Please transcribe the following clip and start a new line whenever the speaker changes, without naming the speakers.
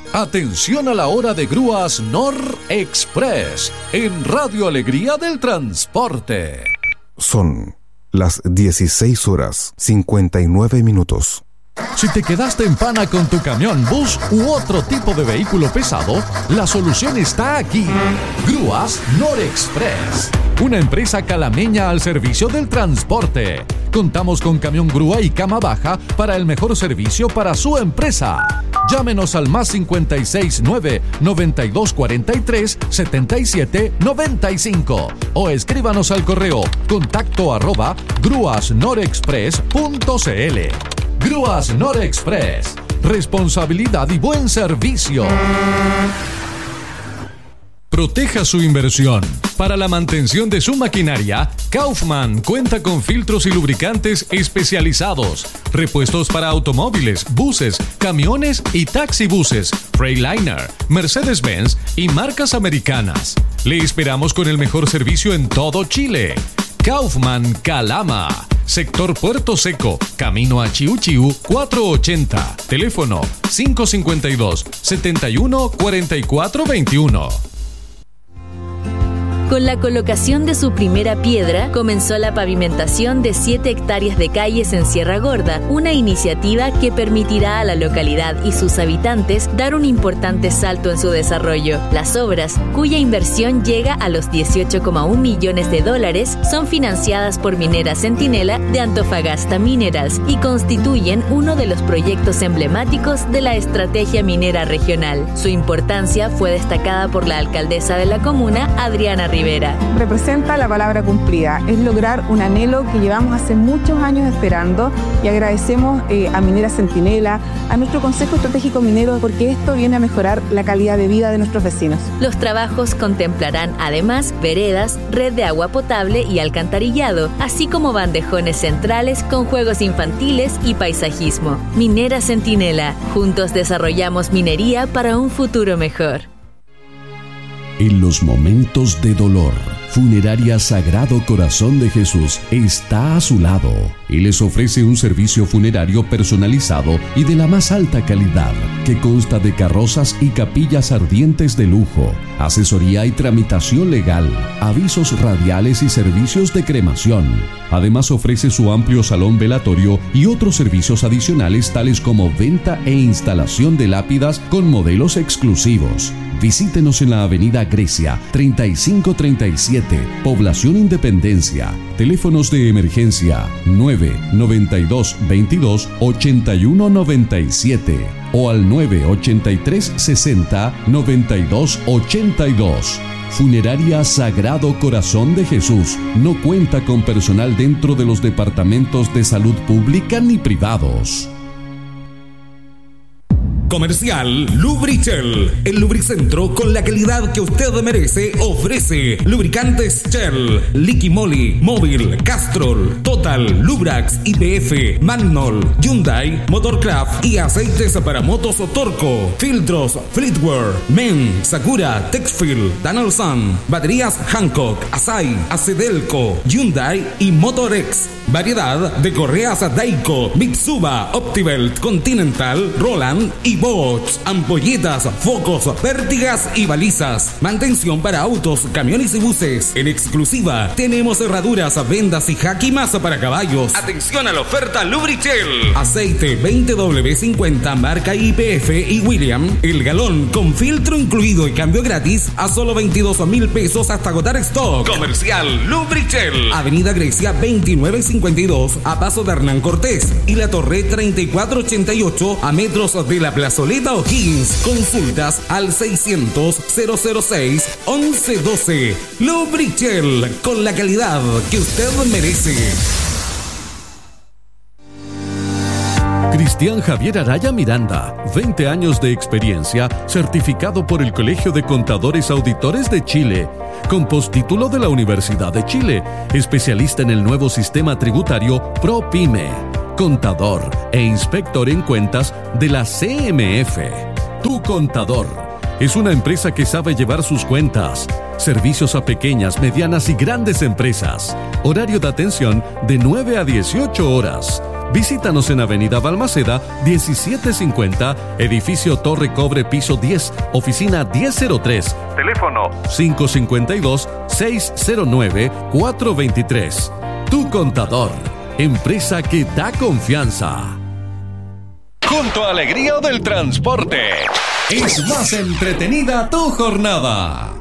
Atención a la hora de grúas Nor Express en Radio Alegría del Transporte.
Son las 16:59.
Si te quedaste en pana con tu camión, bus u otro tipo de vehículo pesado, la solución está aquí. Grúas Nor Express, una empresa calameña al servicio del transporte. Contamos con camión grúa y cama baja para el mejor servicio para su empresa. Llámenos al más 569 9243 7795 o escríbanos al correo contacto@grúasnorexpress.cl. Grúas Nor Express, responsabilidad y buen servicio. Proteja su inversión. Para la mantención de su maquinaria, Kaufman cuenta con filtros y lubricantes especializados, repuestos para automóviles, buses, camiones y taxibuses, Freightliner, Mercedes-Benz y marcas americanas. Le esperamos con el mejor servicio en todo Chile. Kaufman Calama, sector Puerto Seco, camino a Chiu Chiu 480, teléfono 552-714421.
Con la colocación de su primera piedra, comenzó la pavimentación de 7 hectáreas de calles en Sierra Gorda, una iniciativa que permitirá a la localidad y sus habitantes dar un importante salto en su desarrollo. Las obras, cuya inversión llega a los $18,1 millones, son financiadas por Minera Centinela de Antofagasta Minerals y constituyen uno de los proyectos emblemáticos de la estrategia minera regional. Su importancia fue destacada por la alcaldesa de la comuna, Adriana Rivera.
Representa la palabra cumplida, es lograr un anhelo que llevamos hace muchos años esperando y agradecemos a Minera Centinela, a nuestro Consejo Estratégico Minero, porque esto viene a mejorar la calidad de vida de nuestros vecinos.
Los trabajos contemplarán además veredas, red de agua potable y alcantarillado, así como bandejones centrales con juegos infantiles y paisajismo. Minera Centinela, juntos desarrollamos minería para un futuro mejor.
En los momentos de dolor, Funeraria Sagrado Corazón de Jesús está a su lado y les ofrece un servicio funerario personalizado y de la más alta calidad, que consta de carrozas y capillas ardientes de lujo, asesoría y tramitación legal, avisos radiales y servicios de cremación. Además ofrece su amplio salón velatorio y otros servicios adicionales tales como venta e instalación de lápidas con modelos exclusivos. Visítenos en la Avenida Grecia, 3537, Población Independencia. Teléfonos de emergencia 992 22 81 97 o al 983 60 92 82. Funeraria Sagrado Corazón de Jesús no cuenta con personal dentro de los departamentos de salud pública ni privados.
Comercial Lubrichel, el lubricentro con la calidad que usted merece, ofrece lubricantes Shell, Liqui Moly, Móvil, Castrol, Total, Lubrax, IPF, Magnol, Hyundai, Motorcraft y aceites para motos Torco, filtros Fleetwear, Men, Sakura, Texfil, Donaldson, baterías Hancock, Asai, Acedelco, Hyundai y Motorex. Variedad de correas Daico, Mitsuba, Optibelt, Continental, Roland y Bosch. Ampolletas, focos, pértigas y balizas. Mantención para autos, camiones y buses. En exclusiva tenemos cerraduras, vendas y jaquimas para caballos. Atención a la oferta Lubrichel. Aceite 20W50 marca IPF y William. El galón con filtro incluido y cambio gratis a solo 22,000 pesos hasta agotar stock. Comercial Lubrichel. Avenida Grecia 2952 a paso de Hernán Cortés y la Torre 3488 a metros de la Plazoleta O'Higgins. Consultas al 600-006-1112. Lubrichel, con la calidad que usted merece.
Cristian Javier Araya Miranda, 20 años de experiencia, certificado por el Colegio de Contadores Auditores de Chile, con postítulo de la Universidad de Chile, especialista en el nuevo sistema tributario ProPyme, contador e inspector en cuentas de la CMF. Tu Contador es una empresa que sabe llevar sus cuentas. Servicios a pequeñas, medianas y grandes empresas. Horario de atención de 9 a 18 horas. Visítanos en Avenida Balmaceda 1750, edificio Torre Cobre, piso 10, oficina 1003. Teléfono 552-609-423. Tu Contador, empresa que da confianza. Junto a Alegría del Transporte, es más entretenida tu jornada.